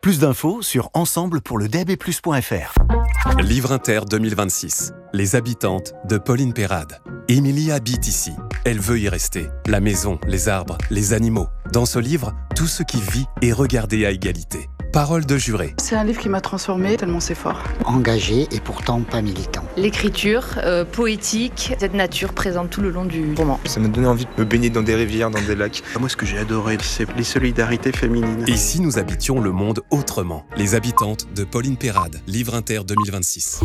Plus d'infos sur ensemblepourledebetplus.fr. Livre Inter 2026. Les habitantes de Pauline Perrade. Émilie habite ici. Elle veut y rester. La maison, les arbres, les animaux. Dans ce livre, tout ce qui vit est regardé à égalité. Parole de juré. C'est un livre qui m'a transformée, tellement c'est fort. Engagé et pourtant pas militant. L'écriture poétique, cette nature présente tout le long du roman. Ça m'a donné envie de me baigner dans des rivières, dans des lacs. Moi, ce que j'ai adoré, c'est les solidarités féminines. Et si nous habitions le monde autrement? Les habitantes de Pauline Perrade. Livre Inter 2026.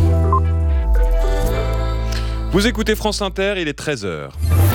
Vous écoutez France Inter, il est 13h.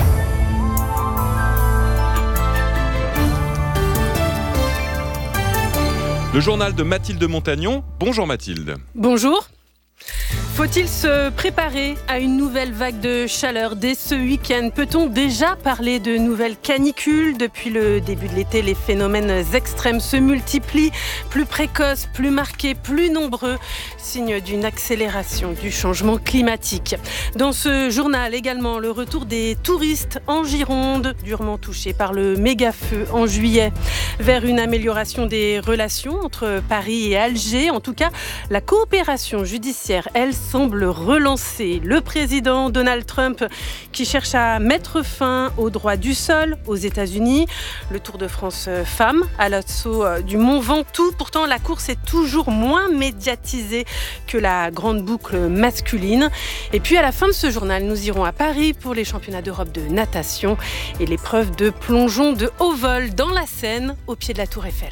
Le journal de Mathilde Montagnon. Bonjour Mathilde. Bonjour. Faut-il se préparer à une nouvelle vague de chaleur dès ce week-end? Peut-on déjà parler de nouvelles canicules? Depuis le début de l'été, les phénomènes extrêmes se multiplient, plus précoces, plus marqués, plus nombreux, signe d'une accélération du changement climatique. Dans ce journal également, le retour des touristes en Gironde, durement touchés par le méga-feu en juillet, vers une amélioration des relations entre Paris et Alger. En tout cas, la coopération judiciaire, elle, semble relancer. Le président Donald Trump qui cherche à mettre fin aux droits du sol aux États-Unis. Le Tour de France femmes à l'assaut du Mont Ventoux. Pourtant, la course est toujours moins médiatisée que la grande boucle masculine. Et puis, à la fin de ce journal, nous irons à Paris pour les championnats d'Europe de natation et l'épreuve de plongeon de haut vol dans la Seine au pied de la Tour Eiffel.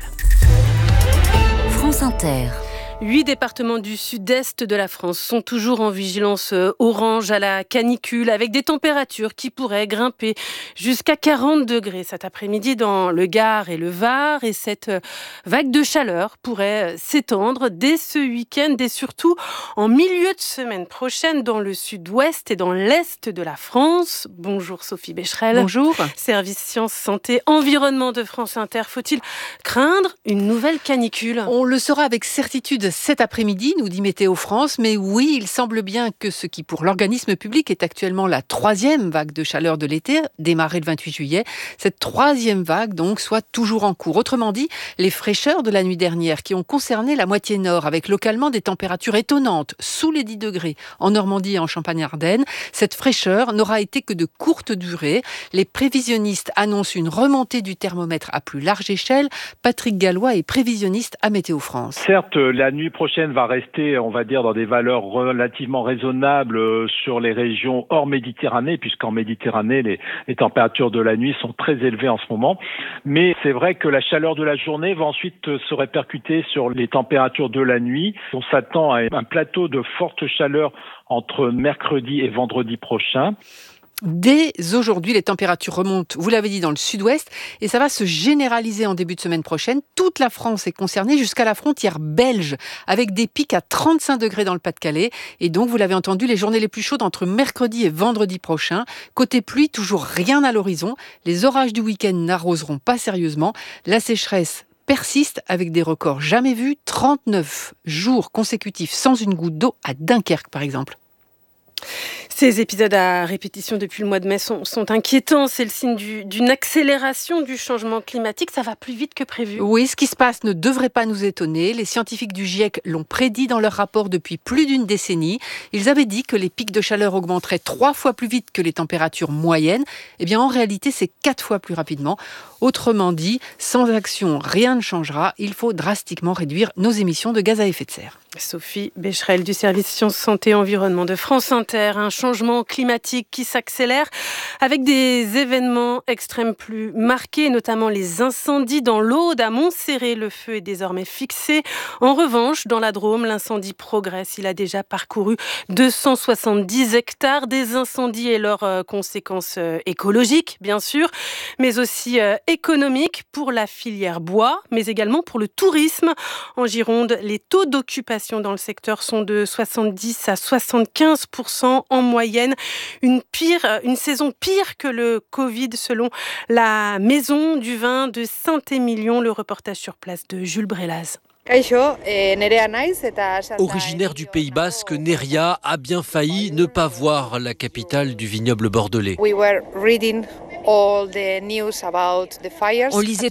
France Inter. 8 départements du sud-est de la France sont toujours en vigilance orange à la canicule avec des températures qui pourraient grimper jusqu'à 40 degrés cet après-midi dans le Gard et le Var. Et cette vague de chaleur pourrait s'étendre dès ce week-end et surtout en milieu de semaine prochaine dans le sud-ouest et dans l'est de la France. Bonjour Sophie Becherel. Bonjour. Service Sciences, Santé, Environnement de France Inter. Faut-il craindre une nouvelle canicule? On le saura avec certitude cet après-midi, nous dit Météo France, mais oui, il semble bien que ce qui pour l'organisme public est actuellement la 3e vague de chaleur de l'été, démarrée le 28 juillet, cette 3e vague donc soit toujours en cours. Autrement dit, les fraîcheurs de la nuit dernière qui ont concerné la moitié nord avec localement des températures étonnantes, sous les 10 degrés en Normandie et en Champagne-Ardenne, cette fraîcheur n'aura été que de courte durée. Les prévisionnistes annoncent une remontée du thermomètre à plus large échelle. Patrick Gallois est prévisionniste à Météo France. Certes, la nuit prochaine va rester, on va dire, dans des valeurs relativement raisonnables sur les régions hors Méditerranée, puisqu'en Méditerranée, les températures de la nuit sont très élevées en ce moment. Mais c'est vrai que la chaleur de la journée va ensuite se répercuter sur les températures de la nuit. On s'attend à un plateau de forte chaleur entre mercredi et vendredi prochain. Dès aujourd'hui, les températures remontent, vous l'avez dit, dans le sud-ouest et ça va se généraliser en début de semaine prochaine. Toute la France est concernée jusqu'à la frontière belge avec des pics à 35 degrés dans le Pas-de-Calais. Et donc, vous l'avez entendu, les journées les plus chaudes entre mercredi et vendredi prochain. Côté pluie, toujours rien à l'horizon. Les orages du week-end n'arroseront pas sérieusement. La sécheresse persiste avec des records jamais vus. 39 jours consécutifs sans une goutte d'eau à Dunkerque, par exemple. Ces épisodes à répétition depuis le mois de mai sont inquiétants. C'est le signe d'une accélération du changement climatique. Ça va plus vite que prévu. Oui, ce qui se passe ne devrait pas nous étonner. Les scientifiques du GIEC l'ont prédit dans leur rapport depuis plus d'une décennie. Ils avaient dit que les pics de chaleur augmenteraient 3 fois plus vite que les températures moyennes. Eh bien, en réalité, c'est 4 fois plus rapidement. Autrement dit, sans action, rien ne changera. Il faut drastiquement réduire nos émissions de gaz à effet de serre. Sophie Becherel du service Sciences, Santé, Environnement de France Inter. Un changement climatique qui s'accélère avec des événements extrêmes plus marqués, notamment les incendies dans l'Aude. À Montserrat, le feu est désormais fixé. En revanche, dans la Drôme, l'incendie progresse. Il a déjà parcouru 270 hectares. Des incendies et leurs conséquences écologiques, bien sûr, mais aussi économiques pour la filière bois, mais également pour le tourisme. En Gironde, les taux d'occupation dans le secteur sont de 70 à 75% en moyenne. Une saison pire que le Covid selon la Maison du Vin de Saint-Émilion. Le reportage sur place de Jules Brelaz. Originaire du Pays Basque, Neria a bien failli ne pas voir la capitale du vignoble bordelais. On lisait